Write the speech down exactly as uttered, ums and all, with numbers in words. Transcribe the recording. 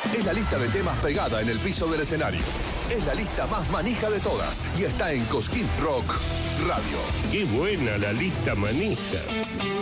Es la lista de temas pegada en el piso del escenario. Es la lista más manija de todas y está en Cosquín Rock Radio. Qué buena la lista manija.